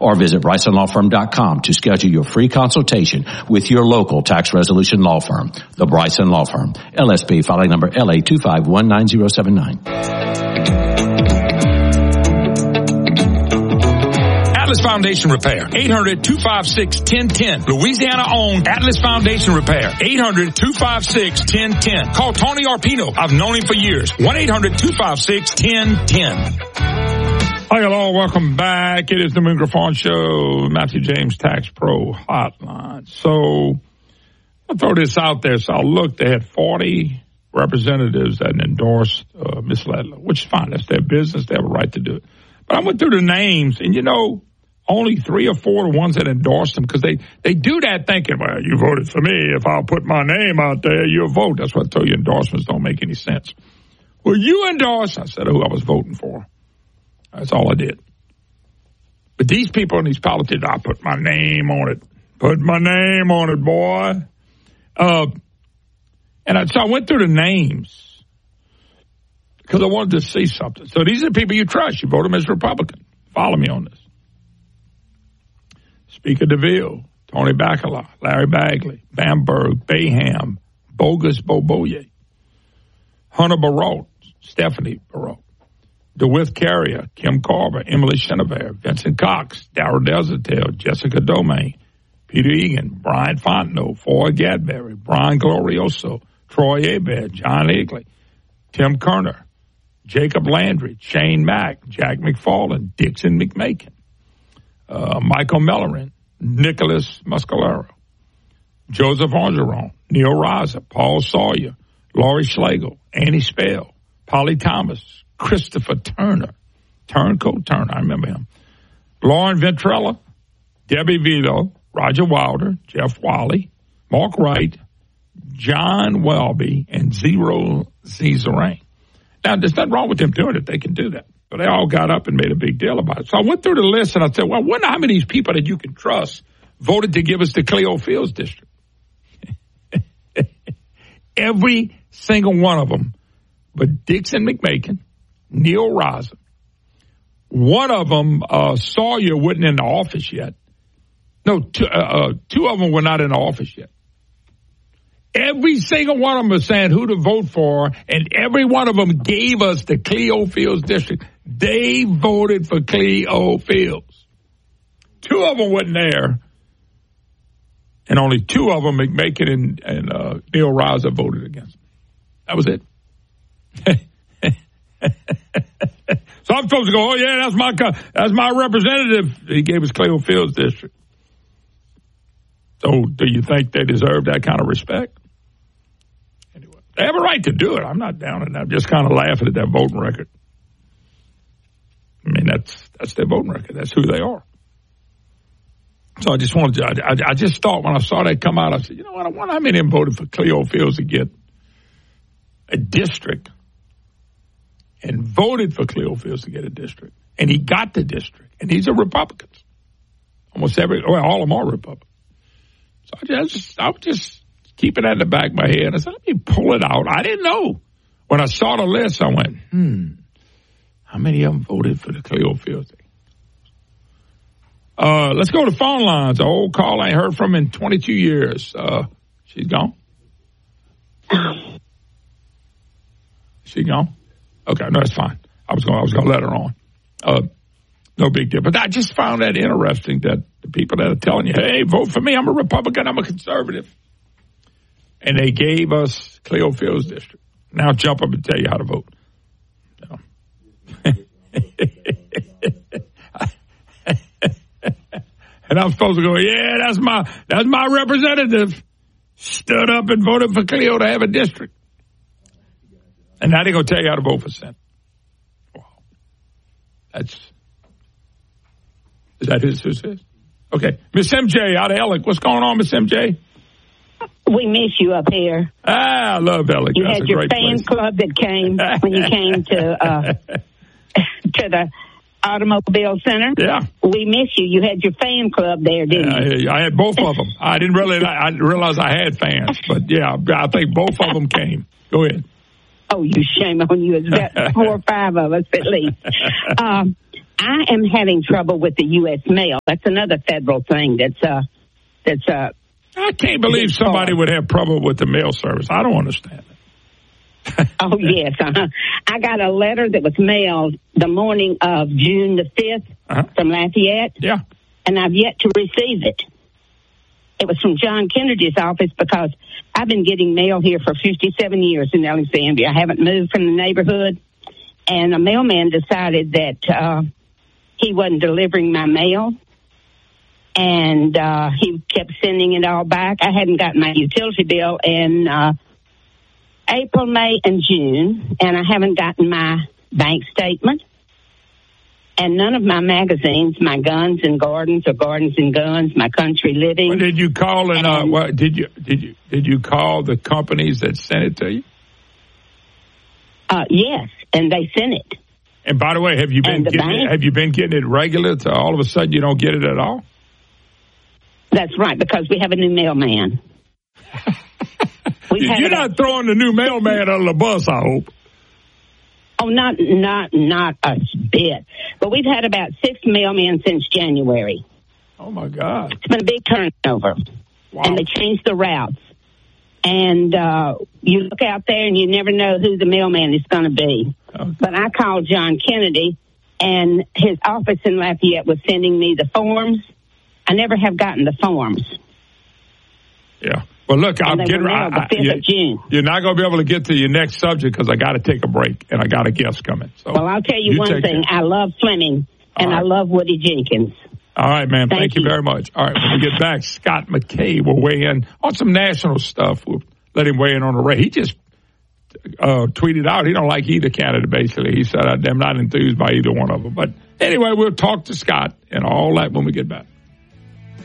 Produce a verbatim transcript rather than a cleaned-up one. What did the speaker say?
or visit bryson law firm dot com to schedule your free consultation with your local tax resolution law firm. The Bryson Law Firm, L S B filing number L A two five one nine zero seven nine. Atlas Foundation Repair, eight hundred, two five six, one zero one zero. Louisiana-owned Atlas Foundation Repair, eight hundred, two five six, one zero one zero. Call Tony Arpino. I've known him for years. one eight hundred, two five six, one zero one zero. Hi, hello. Welcome back. It is the Moon Griffon Show, Matthew James Tax Pro Hotline. So I'll throw this out there. So I looked. They had forty representatives that endorsed uh, Miss Ledler, which is fine. That's their business. They have a right to do it. But I went through the names, and, you know, only three or four are the ones that endorsed them, because they, they do that thinking, well, you voted for me. If I'll put my name out there, you'll vote. That's what I tell you, endorsements don't make any sense. Well, you endorsed. I said who I was voting for. That's all I did. But these people and these politicians, I put my name on it. Put my name on it, boy. Uh, and I, so I went through the names because I wanted to see something. So these are the people you trust. You vote them as Republican. Follow me on this. Speaker DeVille, Tony Bacala, Larry Bagley, Bamberg, Baham, Bogus Boboye, Hunter Barot, Stephanie Barot, DeWitt Carrier, Kim Carver, Emily Chenevert, Vincent Cox, Darrell Desertel, Jessica Domain, Peter Egan, Brian Fontenot, Foy Gadberry, Brian Glorioso, Troy Abed, John Higley, Tim Kerner, Jacob Landry, Shane Mack, Jack McFarland, Dixon McMakin, uh, Michael Mellerin, Nicholas Muscalero, Joseph Orgeron, Neil Raza, Paul Sawyer, Laurie Schlegel, Annie Spell, Polly Thomas, Christopher Turner, Turncoat Turner, I remember him, Lauren Ventrella, Debbie Vito, Roger Wilder, Jeff Wiley, Mark Wright, John Welby, and Zero Zizarain. Now, there's nothing wrong with them doing it. They can do that. But they all got up and made a big deal about it. So I went through the list and I said, well, I wonder how many of these people that you can trust voted to give us the Cleo Fields district. Every single one of them, but Dixon McMakin, Neil Raza. One of them, uh, Sawyer, wasn't in the office yet. No, two, uh, uh, two of them were not in the office yet. Every single one of them was saying who to vote for, and every one of them gave us the Cleo Fields district. They voted for Cleo Fields. Two of them wasn't there, and only two of them, McMakin and, and uh, Neil Raza, voted against them. That was it. So I'm supposed to go, oh, yeah, that's my that's my representative. He gave us Cleo Fields district. So do you think they deserve that kind of respect? Anyway, they have a right to do it. I'm not down on that. I'm just kind of laughing at that voting record. I mean, that's that's their voting record. That's who they are. So I just wanted to, I, I, I just thought when I saw that come out, I said, you know what, I wonder how many of them voted for Cleo Fields to get a district, and voted for Cleo Fields to get a district. And he got the district. And these are Republicans. Almost every, well, all of them are Republicans. So I just, I was just keeping that in the back of my head. I said, let me pull it out. I didn't know. When I saw the list, I went, hmm, how many of them voted for the Cleo Fields thing? Uh, let's go to phone lines. An old call I ain't heard from in twenty-two years. Uh, she's gone? She gone? Okay, no, that's fine. I was going, I was going to let her on. Uh, no big deal. But I just found that interesting that the people that are telling you, hey, vote for me. I'm a Republican. I'm a conservative. And they gave us Cleo Fields district. Now jump up and tell you how to vote. So. And I'm supposed to go, yeah, that's my, that's my representative. Stood up and voted for Cleo to have a district. And now they're going to tell you how to vote for Senate. Wow. That's, is that who this is? Okay. Miss M J out of Ellick. What's going on, Miss M J? We miss you up here. Ah, I love Ellick. You That's had a your great fan place. club that came when you came to uh, to the Automobile Center. Yeah. We miss you. You had your fan club there, didn't yeah, you? I had both of them. I didn't really I didn't realize I had fans, but yeah, I think both of them came. Go ahead. Oh, you shame on you. It's about four or five of us at least. Um, I am having trouble with the U S mail. That's another federal thing that's uh that's uh I can't believe somebody would have trouble with the mail service. I don't understand it. Oh, yes. Uh-huh. I got a letter that was mailed the morning of June the fifth uh-huh. from Lafayette. Yeah. And I've yet to receive it. It was from John Kennedy's office because I've been getting mail here for fifty-seven years in Alexandria. I haven't moved from the neighborhood. And a mailman decided that uh, he wasn't delivering my mail. And uh, he kept sending it all back. I hadn't gotten my utility bill in uh, April, May, and June. And I haven't gotten my bank statement. And none of my magazines, my Guns and Gardens or Gardens and Guns, my Country Living. Well, did you call and, uh, what, did you did you did you call the companies that sent it to you? Uh, yes, and they sent it. And by the way, have you been getting it, have you been getting it regular? To all of a sudden, you don't get it at all. That's right, because we have a new mailman. You're not throwing the new mailman under the bus, I hope. Oh, not not not a bit. But we've had about six mailmen since January. Oh, my God. It's been a big turnover. Wow. And they changed the routes. And uh, you look out there and you never know who the mailman is going to be. Okay. But I called John Kennedy, and his office in Lafayette was sending me the forms. I never have gotten the forms. Yeah. Well, look, and I'm getting right. The fifth of June. You're not going to be able to get to your next subject because I got to take a break and I got a guest coming. So well, I'll tell you, you one thing. Care. I love Fleming and right. I love Woody Jenkins. All right, man. Thank, Thank you. you very much. All right, when we get back, Scott McKay will weigh in on some national stuff. We'll let him weigh in on the race. He just uh, tweeted out he don't like either candidate, basically. He said, I'm not enthused by either one of them. But anyway, we'll talk to Scott and all that when we get back.